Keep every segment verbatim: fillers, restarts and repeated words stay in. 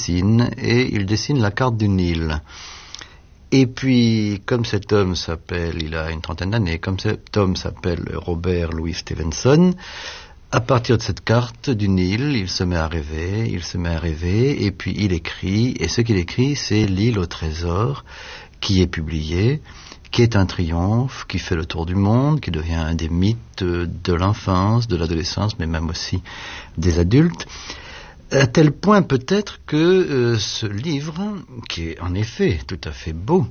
dessine, et il dessine la carte du Nil. Et puis, comme cet homme s'appelle, il a une trentaine d'années, comme cet homme s'appelle Robert Louis Stevenson, à partir de cette carte du Nil, il se met à rêver, il se met à rêver, et puis il écrit, et ce qu'il écrit, c'est L'île au trésor, qui est publié, qui est un triomphe, qui fait le tour du monde, qui devient un des mythes de l'enfance, de l'adolescence, mais même aussi des adultes. À tel point peut-être que euh, ce livre, qui est en effet tout à fait beau,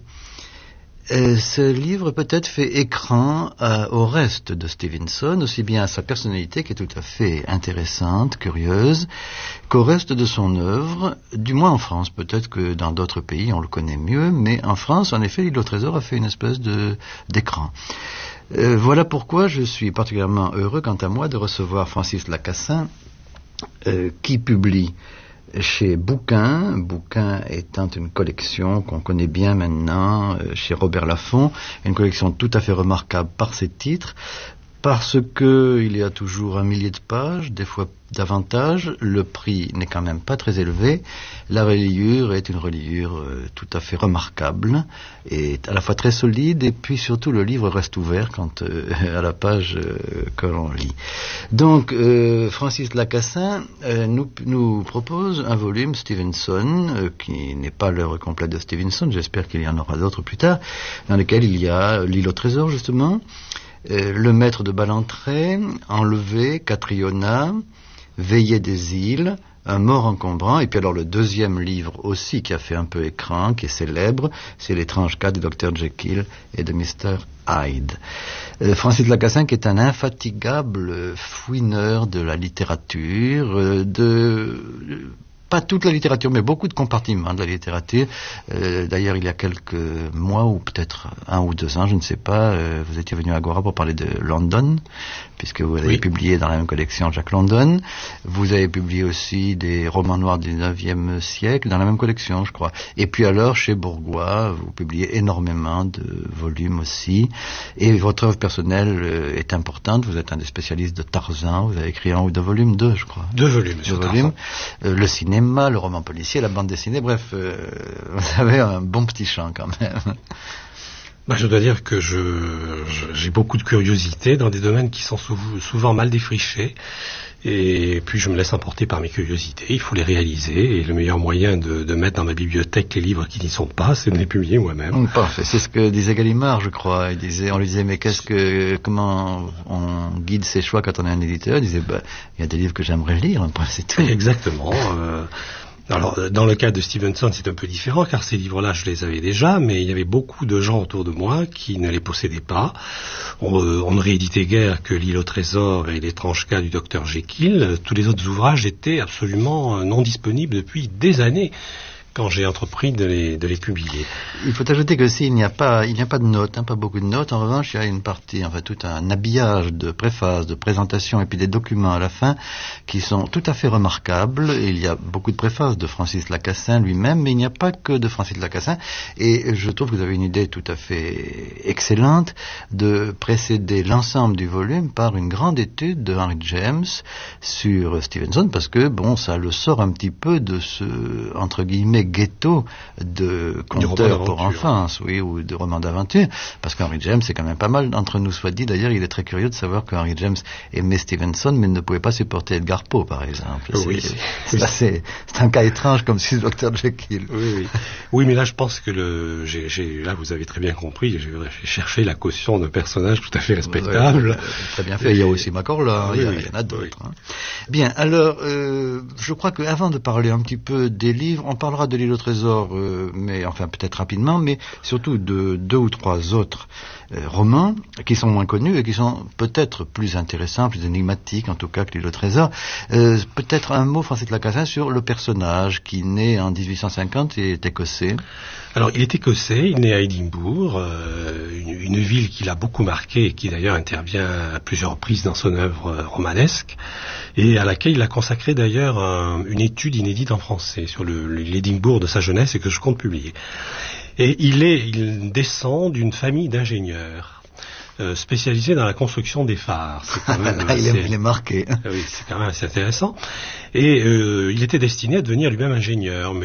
euh, ce livre peut-être fait écran euh, au reste de Stevenson, aussi bien à sa personnalité qui est tout à fait intéressante, curieuse, qu'au reste de son œuvre, du moins en France. Peut-être que dans d'autres pays on le connaît mieux, mais en France, en effet, L'île au trésor a fait une espèce de d'écran. Euh, voilà pourquoi je suis particulièrement heureux, quant à moi, de recevoir Francis Lacassain, Euh, qui publie chez Bouquin, Bouquin étant une collection qu'on connaît bien maintenant euh, chez Robert Laffont, une collection tout à fait remarquable par ses titres, parce que il y a toujours un millier de pages, des fois davantage, le prix n'est quand même pas très élevé, la reliure est une reliure euh, tout à fait remarquable, et à la fois très solide, et puis surtout le livre reste ouvert quand euh, à la page euh, que l'on lit. Donc euh, Francis Lacassain euh, nous, nous propose un volume Stevenson, euh, qui n'est pas l'œuvre complète de Stevenson, j'espère qu'il y en aura d'autres plus tard, dans lequel il y a L'île au trésor justement, euh, Le maître de Ballantrae, Enlevé, Catriona, Veillée des îles, Un mort encombrant, et puis alors le deuxième livre aussi qui a fait un peu écran, qui est célèbre, c'est L'étrange cas du docteur Jekyll et de mister Hyde. Euh, Francis Lacassain qui est un infatigable fouineur de la littérature, euh, de... pas toute la littérature, mais beaucoup de compartiments de la littérature. Euh, d'ailleurs, il y a quelques mois, ou peut-être un ou deux ans, je ne sais pas, euh, vous étiez venu à Agora pour parler de London, puisque vous avez oui. publié dans la même collection Jack London. Vous avez publié aussi des romans noirs du dix-neuvième siècle, dans la même collection, je crois. Et puis alors, chez Bourgois, vous publiez énormément de volumes aussi. Et votre œuvre personnelle euh, est importante. Vous êtes un des spécialistes de Tarzan. Vous avez écrit un ou deux volumes, deux, je crois. Deux volumes, deux volumes. Euh, le cinéma, le roman policier, la bande dessinée, bref, euh, vous avez un bon petit champ quand même. Bah, je dois dire que je, je, j'ai beaucoup de curiosité dans des domaines qui sont sou- souvent mal défrichés. Et puis je me laisse emporter par mes curiosités, il faut les réaliser, et le meilleur moyen de, de mettre dans ma bibliothèque les livres qui n'y sont pas, c'est de les publier moi-même. Parfait, c'est ce que disait Gallimard, je crois. Il disait, on lui disait, mais qu'est-ce que, comment on guide ses choix quand on est un éditeur? Il disait, bah, il y a des livres que j'aimerais lire, c'est tout. Exactement. Euh, Alors, dans le cas de Stevenson, c'est un peu différent, car ces livres-là, je les avais déjà, mais il y avait beaucoup de gens autour de moi qui ne les possédaient pas. On, on ne rééditait guère que L'île au trésor et L'étrange cas du docteur Jekyll. Tous les autres ouvrages étaient absolument non disponibles depuis des années, quand j'ai entrepris de les, de les publier. Il faut ajouter que s'il n'y a pas, il n'y a pas de notes, hein, pas beaucoup de notes. En revanche, il y a une partie, enfin tout un habillage de préface, de présentation et puis des documents à la fin qui sont tout à fait remarquables. Il y a beaucoup de préfaces de Francis Lacassain lui-même, mais il n'y a pas que de Francis Lacassain. Et je trouve que vous avez une idée tout à fait excellente de précéder l'ensemble du volume par une grande étude de Henry James sur Stevenson, parce que bon, ça le sort un petit peu de ce, entre guillemets, ghetto de conteurs pour enfance, oui, ou de romans d'aventure, parce qu'Henry James, c'est quand même pas mal, entre nous soit dit. D'ailleurs, il est très curieux de savoir que Henry James aimait Stevenson, mais ne pouvait pas supporter Edgar Poe, par exemple. Oui, c'est, c'est, ça, c'est, c'est un cas étrange, comme si le docteur Jekyll. Oui, oui. Oui, mais là, je pense que le, j'ai, j'ai, là, vous avez très bien compris, j'ai, j'ai cherché la caution d'un personnage tout à fait respectable. Oui, très bien fait. Et il y a aussi Macorla, oui, il, y a, oui, il y en a d'autres. Oui. Hein. Bien, alors, euh, je crois qu'avant de parler un petit peu des livres, on parlera de L'île au trésor, euh, mais enfin peut-être rapidement, mais surtout de deux ou trois autres euh, romans qui sont moins connus et qui sont peut-être plus intéressants, plus énigmatiques en tout cas que L'île au trésor. Euh, peut-être un mot, Francis Lacassain, sur le personnage qui naît en dix-huit cent cinquante et est écossais. Alors, il est écossais, il naît à Édimbourg, euh, une, une ville qui l'a beaucoup marqué et qui d'ailleurs intervient à plusieurs reprises dans son œuvre euh, romanesque, et à laquelle il a consacré d'ailleurs un, une étude inédite en français sur le, l'Édimbourg de sa jeunesse et que je compte publier. Et il est, il descend d'une famille d'ingénieurs. Euh, spécialisé dans la construction des phares. C'est quand même assez... il, est, il est marqué. Oui, c'est quand même assez intéressant. Et euh, il était destiné à devenir lui-même ingénieur, mais